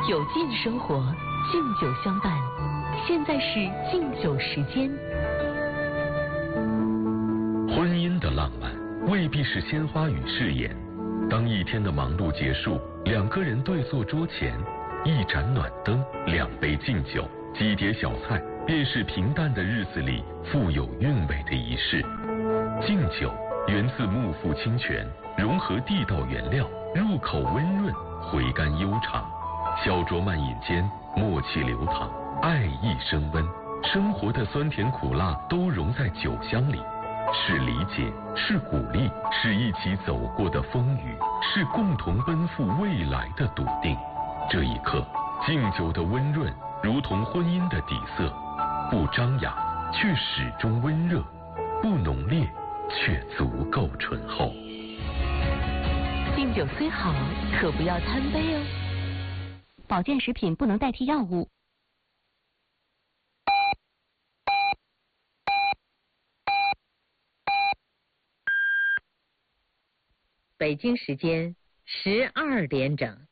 有劲生活，敬酒相伴。现在是敬酒时间。 婚姻的浪漫未必是鲜花与誓言。当一天的忙碌结束，两个人对坐桌前，一盏暖灯，两杯敬酒，几碟小菜，便是平淡的日子里富有韵味的仪式。敬酒源自木富清泉，融合地道原料，入口温润，回甘悠长。小酌慢饮间，默契流淌，爱意升温。生活的酸甜苦辣都融在酒香里，是理解，是鼓励，是一起走过的风雨，是共同奔赴未来的笃定。这一刻，敬酒的温润如同婚姻的底色，不张扬却始终温热，不浓烈却足够醇厚。 敬酒虽好，可不要贪杯哦。 保健食品不能代替药物。 北京时间12点整。